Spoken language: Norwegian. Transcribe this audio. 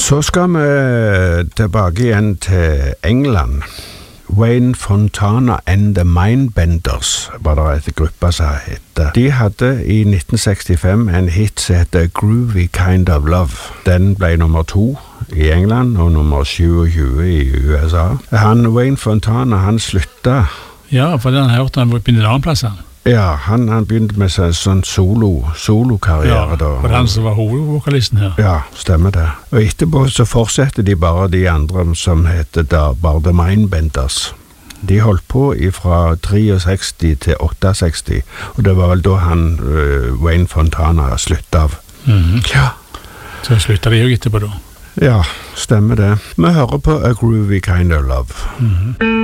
Så skal vi tilbake igjen til England. Wayne Fontana and the Mindbenders var det et gruppe som heter. De hadde i 1965 en hit som heter Groovy Kind of Love. Den ble nummer 2 i England og nummer 27 i USA. Wayne Fontana, han slutta. Ja, for den har jeg hørt han var på en annen plass. Ja, han begynte med sånn solokarriere ja, da. For han som var hovedvokalisten her. Ja, stemmer det. Og etterpå så fortsetter de bare de andre som heter da bare The Mindbenders. De holdt på fra 63 til 68, og det var vel da Wayne Fontana sluttet av. Ja. Så sluttet de jo etterpå da. Ja, stemmer det. Vi hører på A Groovy Kind of Love.